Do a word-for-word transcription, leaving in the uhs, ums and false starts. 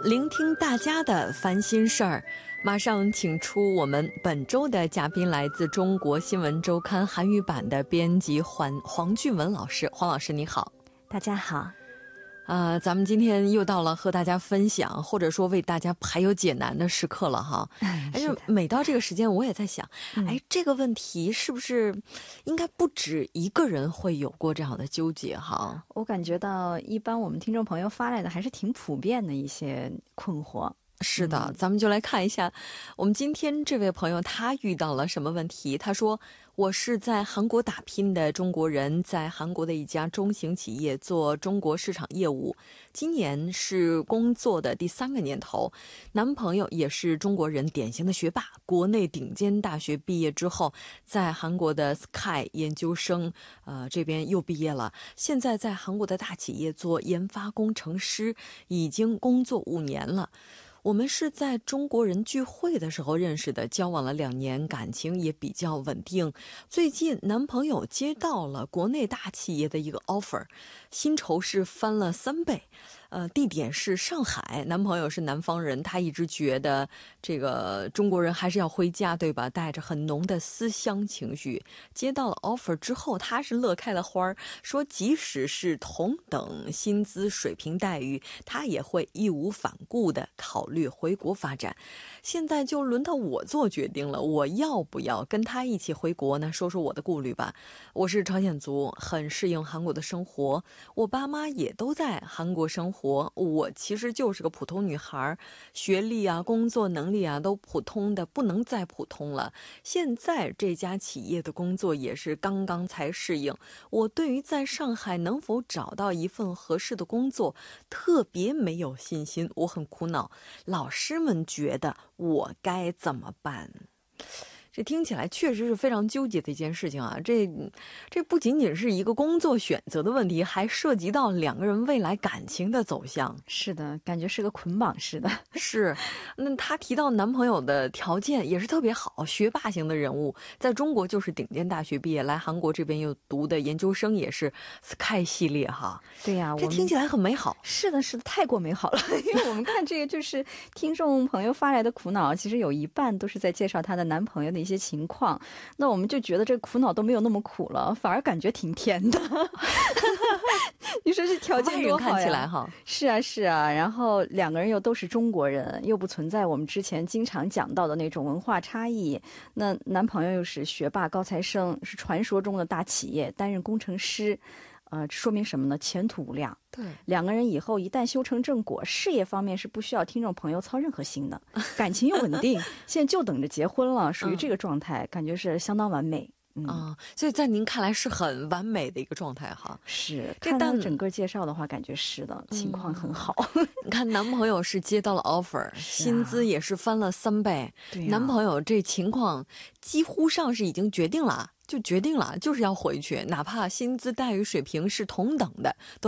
聆听大家的烦心事儿。马上请出我们本周的嘉宾，来自中国新闻周刊韩语版的编辑黄黄俊文老师。黄老师你好。 大家好。 呃，咱们今天又到了和大家分享或者说为大家排忧解难的时刻了哈。 哎， 是的。每到这个时间我也在想、嗯、哎，这个问题是不是应该不止一个人会有过这样的纠结哈？ 我感觉到一般我们听众朋友发来的还是挺普遍的一些困惑。 是的，咱们就来看一下我们今天这位朋友他遇到了什么问题。他说，我是在韩国打拼的中国人，在韩国的一家中型企业做中国市场业务，今年是工作的第三个年头，男朋友也是中国人，典型的学霸，国内顶尖大学毕业之后在韩国的 Sky 研究生呃，这边又毕业了，现在在韩国的大企业做研发工程师，已经工作五年了。我们是在中国人聚会的时候认识的，交往了两年，感情也比较稳定。最近男朋友接到了国内大企业的一个 offer， 薪酬是翻了三倍，呃，地点是上海，男朋友是南方人，他一直觉得这个中国人还是要回家，对吧？带着很浓的思乡情绪。接到了 offer 之后，他是乐开了花，说即使是同等薪资水平待遇，他也会义无反顾的考虑回国发展。现在就轮到我做决定了，我要不要跟他一起回国呢？说说我的顾虑吧。我是朝鲜族，很适应韩国的生活，我爸妈也都在韩国生活，我其实就是个普通女孩，学历啊工作能力啊都普通的不能再普通了。现在这家企业的工作也是刚刚才适应，我对于在上海能否找到一份合适的工作特别没有信心，我很苦恼。老师们觉得我该怎么办？这听起来确实是非常纠结的一件事情啊！这这不仅仅是一个工作选择的问题，还涉及到两个人未来感情的走向。 是的，感觉是个捆绑式的。 是，那她提到男朋友的条件也是特别好，学霸型的人物，在中国就是顶尖大学毕业，来韩国这边又读的研究生也是 Sky 系列哈。 对呀、啊， 这听起来很美好。 是的，是的，太过美好了。因为我们看这个就是听众朋友发来的苦恼，其实有一半都是在介绍她的男朋友的一些情况，那我们就觉得这苦恼都没有那么苦了，反而感觉挺甜的。你说这条件多好呀， 看起来哈。 是啊是啊，然后两个人又都是中国人，又不存在我们之前经常讲到的那种文化差异，那男朋友又是学霸高材生，是传说中的大企业担任工程师，呃，说明什么呢？前途无量。 对， 两个人以后一旦修成正果，事业方面是不需要听众朋友操任何心的，感情又稳定，现在就等着结婚了，属于这个状态、嗯、感觉是相当完美。嗯、 哦，所以在您看来是很完美的一个状态哈。 是，看到整个介绍的话，感觉是的，情况很好。 嗯、你看，男朋友是接到了 offer， 薪资也是翻了三倍，对、啊，男朋友这情况几乎上是已经决定了，就决定了，就是要回去，哪怕薪资待遇水平是同等的。都